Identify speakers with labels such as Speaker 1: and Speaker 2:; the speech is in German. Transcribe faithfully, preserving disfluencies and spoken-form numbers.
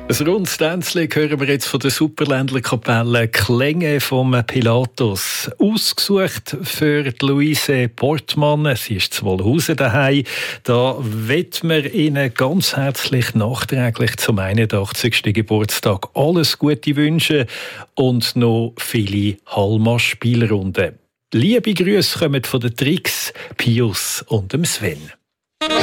Speaker 1: Ein rundes Tänzchen hören wir jetzt von der Superländlerkapelle «Klänge vom Pilatus». Ausgesucht für Luise Portmann. Sie ist zu Wolhusen daheim. Da wollen wir Ihnen ganz herzlich nachträglich zum einundachtzigsten Geburtstag alles Gute wünschen und noch viele Halma-Spielrunden. Liebe Grüße kommen von den Trix, Pius und dem Sven.